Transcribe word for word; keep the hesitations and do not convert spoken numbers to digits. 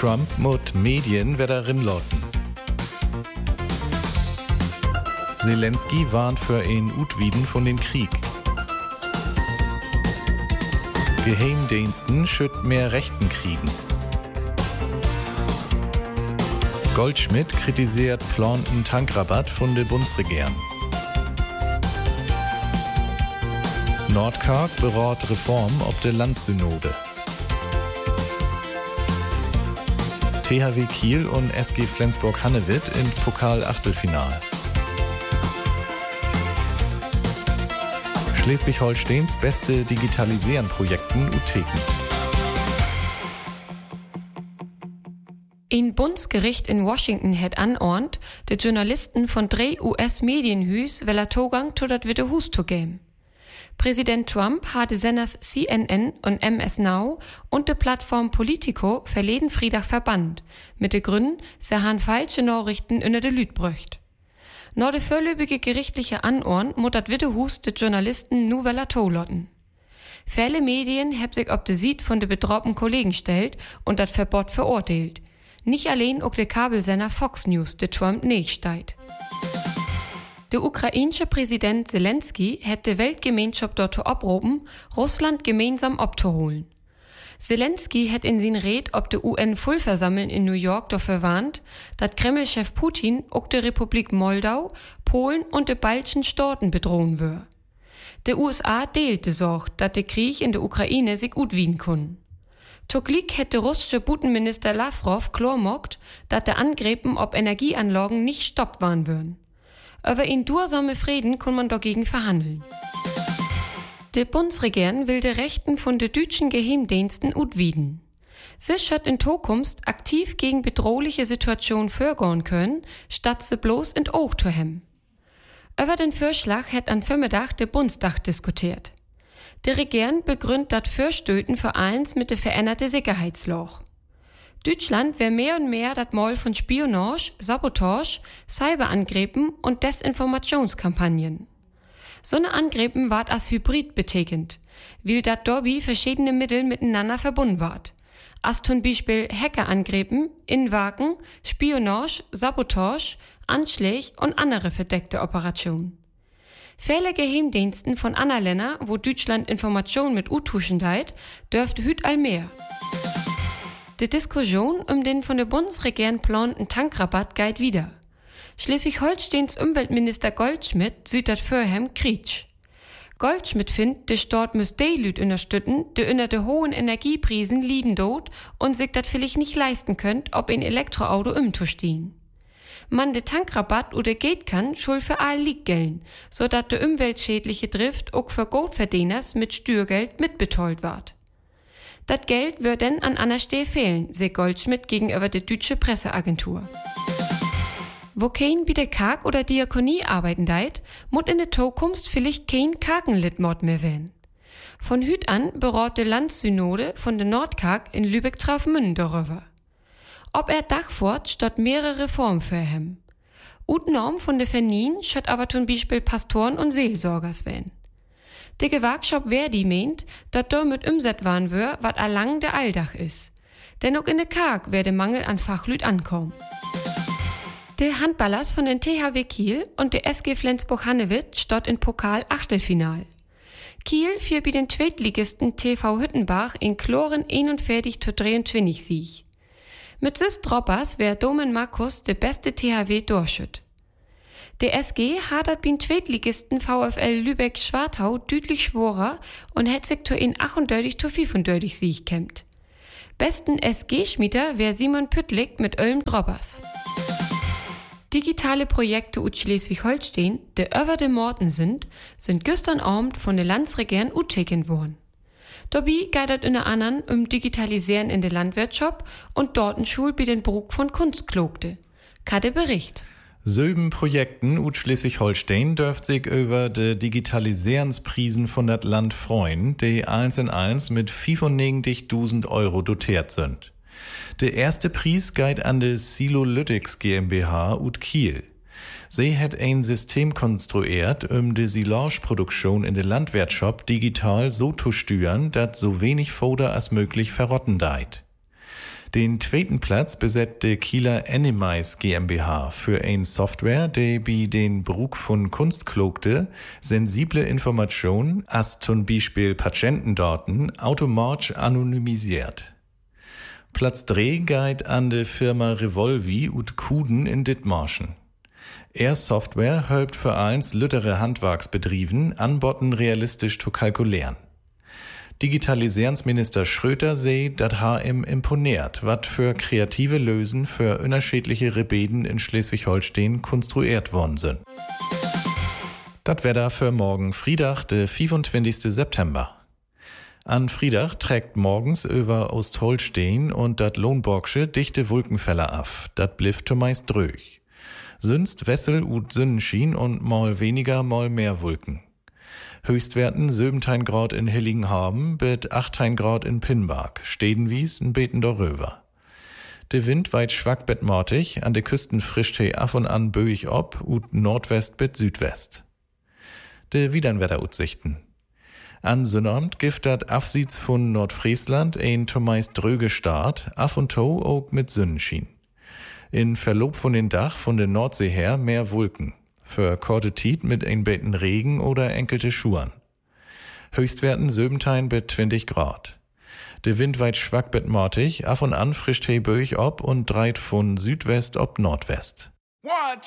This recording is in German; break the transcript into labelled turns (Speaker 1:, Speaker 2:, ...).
Speaker 1: Trump mut Medien wieder rinloten. Zelensky warnt für ein Utwieden von dem Krieg. Geheimdiensten schütt mehr Rechten kriegen. Goldschmidt kritisiert planten Tankrabatt von der Bundesregierung. Nordkark berät Reform ob der Landsynode. T H W Kiel und S G Flensburg-Handewitt im Pokal-Achtelfinal. Schleswig-Holsteins beste Digitalisieren-Projekten Utheken.
Speaker 2: Ein Bundesgericht in Washington hat anordnet, die Journalisten von drei U S-Medienhüs wella Togang zu dat Witte Hus zu geben. Präsident Trump hatte Senders C N N und M S Now und die Plattform Politico verleden Freitag verbannt, mit de Gründen, sie han falsche Nachrichten unter de Lüt brücht. Nur de vorlöbige gerichtliche Anordnung muss dat Witte Hus de Journalisten nu wella tolotten. Viele Medien hab sich ob de Sied von de betroffenen Kollegen stellt und dat Verbot verurteilt. Nicht allein auch der Kabelsender Fox News, der Trump nicht steigt. Der ukrainische Präsident Zelensky hätte die Weltgemeinschaft dort abgerufen, Russland gemeinsam abzuholen. Zelensky hat in sin Red ob der U N-Vollversammlung in New York dafür warnt, dass Kreml-Chef Putin auch die Republik Moldau, Polen und die baltischen Staaten bedrohen würde. Der U S A deelte Sorge, dass der Krieg in der Ukraine sich utwieden kann. Zugleich hätte russische Butenminister Lavrov klargemacht, dass der Angriffen ob Energieanlagen nicht stoppt waren würden. Über in dursame Frieden kann man dagegen verhandeln. Die Bundesregierung will die Rechten von den deutschen Geheimdiensten utwieden. Sie schott in Zukunft aktiv gegen bedrohliche Situationen vorgehen können, statt sie bloß in Auge zu hemmen. Über den Vorschlag hat am Vormittag der Bundestag diskutiert. Die Regierung begründet das Vorstöten vor allem mit der veränderten Sicherheitslage. Deutschland wäre mehr und mehr das Maul von Spionage, Sabotage, Cyberangriffen und Desinformationskampagnen. So eine Angriffen ward als Hybrid betekent, weil dat dobby verschiedene Mittel miteinander verbunden ward. Als zum Beispiel Hackerangriffen, Inwaken, Spionage, Sabotage, Anschläge und andere verdeckte Operationen. Viele Geheimdiensten von anderen Ländern, wo Deutschland Informationen mit utuschen deit, dürfte hüt all mehr. Die Diskussion um den von der Bundesregierung planten Tankrabatt geht wieder. Schleswig-Holsteins Umweltminister Goldschmidt sieht das vorhem kritisch. Goldschmidt findet, der Staat müsse die Lüt unterstützen, die unter de hohen Energiepreisen liegen dort und sich das vielleicht nicht leisten könnt, ob ein Elektroauto umzustehen. Man de Tankrabatt oder geht kann, schuld für all liegt gelten, so dat de umweltschädliche Drift auch für Goldverdieners mit Steuergeld mitbetollt ward. Dat Geld wird denn an einer Stelle fehlen, sagt Goldschmidt gegenüber der deutsche Presseagentur. Wo kein bei der Karg oder Diakonie arbeiten deit, muss in der Zukunft vielleicht kein Kargenlitmord mehr werden. Von hüt an berät der Landssynode von der Nordkarg in Lübeck-Travemünden darüber. Ob er Dachfort statt mehrere Reformen für hem. Ut Norm von der Vernin statt aber zum Beispiel Pastoren und Seelsorgers werden. Der Gewerkschaft Verdi meint, dat do mit umset waren wir, wat allang der Alldach is. Denn auch in der Karg werde Mangel an Fachlüt ankommen. Der Handballers von den T H W Kiel und der S G Flensburg-Handewitt stott in Pokal-Achtelfinal. Kiel fiel bei den Zweitligisten T V Hüttenbach in Kloren einundvierzig zu dreiundzwanzig Sieg. Mit süß Droppers wär Domen Markus der beste T H W durchschütt. Der S G hadert bin Zweitligisten VfL Lübeck-Schwartau deutlich schworer und hätt sich zu in achtunddreißig zu fünfunddreißig Sieg kämmt. Besten S G-Schmieder wär Simon Püttlik mit Ölm Droppers. Digitale Projekte ut Schleswig-Holstein, die über de Morten sind, sind gestern Abend von der Landsregierung utteken worden. Dabei geht es unter anderem um Digitalisieren in der Landwirtschaft und dorten Schul bei den Bruch von Kunstklogte. Kade Bericht.
Speaker 1: Sieben Projekten ut Schleswig-Holstein dürft sich über de Digitalisierensprisen von dat Land freuen, die eins in eins mit fünfundneunzigtausend Euro dotiert sind. Der erste Preis geht an de Silolytics GmbH ut Kiel. Sie hat ein System konstruiert, um die Silageproduktion in der Landwirtschaft digital so zu steuern, dass so wenig Futter als möglich verrotten deit. Den zweiten Platz besetzte Kieler Animeis GmbH für ein Software, die bei den Brug von Kunstklokte sensible Informationen, als zum Beispiel Patientendaten, automatisch anonymisiert. Platz drei geht an die Firma Revolvi und Kuden in Dithmarschen. Er Software hilft für eins lüttere Handwerksbetrieben, anbotten realistisch zu kalkulieren. Digitalisierungsminister Schröter seh, dat ha ihm imponiert, wat für kreative Lösen für unterschiedliche Rebeden in Schleswig-Holstein konstruiert worden sind. Dat wär da für morgen Friedach, de fünfundzwanzigsten September. An Friedach trägt morgens über Ostholstein und dat Lohnborgsche dichte Wolkenfeller af, dat blifft zumeist dröch. Sünst Wessel und Sonnenschien und mal weniger, mal mehr Wolken. Höchstwerten siebzehn Grad in Hillingenhaben bis achtzehn Grad in Pinbark, Stedenwies n beten darüber. De Wind weit schwack bet mortig, an de Küsten frischt he af und an böig ob und Nordwest bet Südwest. De Wiedernwetteraussichten. An Sonnabend gift dat afsieds von Nordfriesland ein zumeist dröge Start, af und to auch mit Sonnenschien. In Verlob von den Dach von der Nordsee her mehr Wolken. Für korte Tiet mit ein beten Regen oder enkelte Schuhen. Höchstwerten siebzehn bis zwanzig Grad. De Wind weit schwack bet mortig, af und an frischt he böig ob und dreit von Südwest ob Nordwest. One,